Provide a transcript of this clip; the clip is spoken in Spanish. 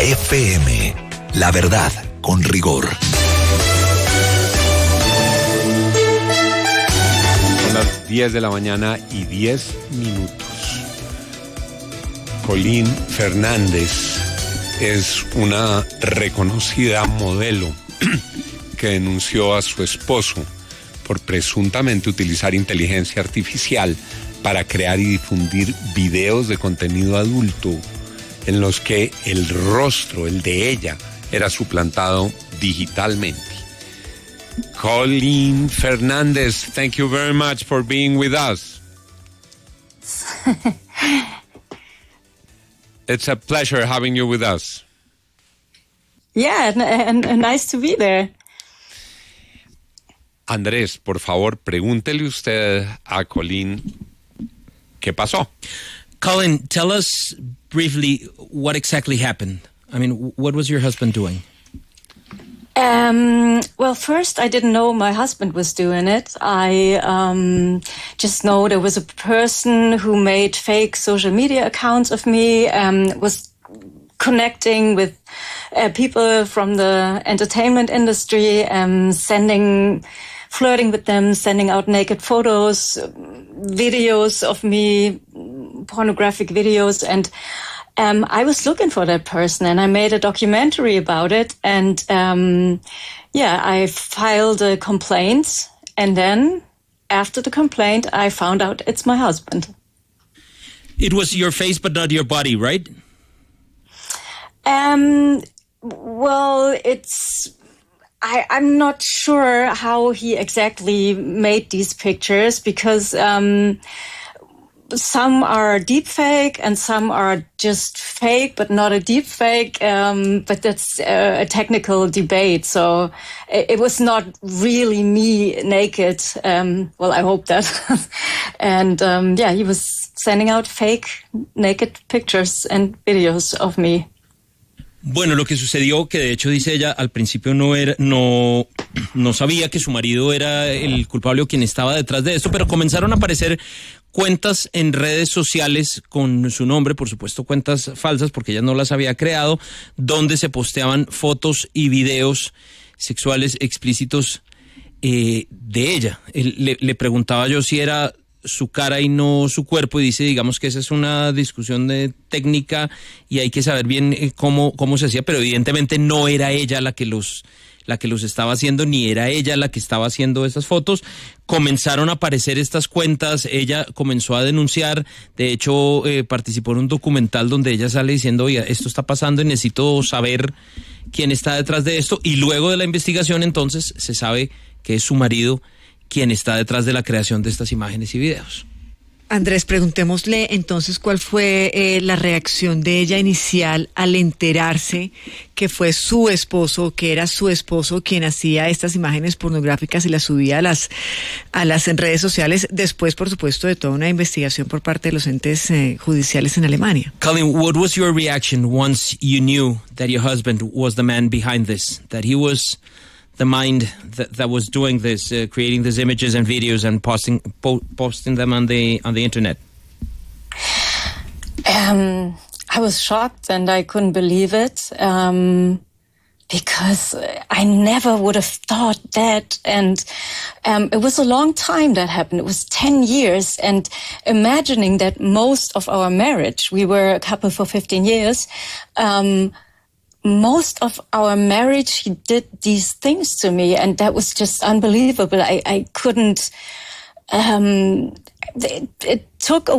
FM. La verdad, con rigor. Son las 10 de la mañana y 10 minutos. Colleen Fernández es una reconocida modelo que denunció a su esposo por presuntamente utilizar inteligencia artificial para crear y difundir videos de contenido adulto en los que el rostro, el de ella, era suplantado digitalmente. Colleen Fernández, thank you very much for being with us. It's a pleasure having you with us. Yeah, and nice to be there. Andrés, por favor, pregúntele usted a Colleen qué pasó. Colleen, tell us briefly what exactly happened. I mean, what was your husband doing? Well, first, I didn't know my husband was doing it. I just know there was a person who made fake social media accounts of me, was connecting with people from the entertainment industry, flirting with them, sending out naked photos, videos of me, pornographic videos, and I was looking for that person, and I made a documentary about it, and I filed a complaint, and then after the complaint, I found out it's my husband. It was your face, but not your body, right? Well, I'm not sure how he exactly made these pictures, because some are deep fake and some are just fake, but not a deep fake. But that's a technical debate. So it was not really me naked. Well, I hope that. And he was sending out fake naked pictures and videos of me. Bueno, lo que sucedió, que de hecho dice ella, al principio no sabía que su marido era el culpable o quien estaba detrás de esto, pero comenzaron a aparecer cuentas en redes sociales con su nombre, por supuesto cuentas falsas porque ella no las había creado, donde se posteaban fotos y videos sexuales explícitos de ella. Le preguntaba yo si era su cara y no su cuerpo, y dice, digamos que esa es una discusión de técnica y hay que saber bien cómo se hacía, pero evidentemente no era ella la que los estaba haciendo, ni era ella la que estaba haciendo esas fotos. Comenzaron a aparecer estas cuentas, ella comenzó a denunciar, de hecho participó en un documental donde ella sale diciendo, oye, esto está pasando y necesito saber quién está detrás de esto, y luego de la investigación entonces se sabe que es su marido quien está detrás de la creación de estas imágenes y videos. Andrés, preguntémosle entonces cuál fue la reacción de ella inicial al enterarse que fue su esposo, que era su esposo quien hacía estas imágenes pornográficas y las subía a las redes sociales, después, por supuesto, de toda una investigación por parte de los entes judiciales en Alemania. Colleen, what was your reaction once you knew that your husband was the man behind this, that he was the mind that was doing this, creating these images and videos and posting them on the internet? I was shocked and I couldn't believe it, because I never would have thought that. And it was a long time that happened. It was 10 years. And imagining that most of our marriage, we were a couple for 15 years, most of our marriage, he did these things to me, and that was just unbelievable. I couldn't, it took a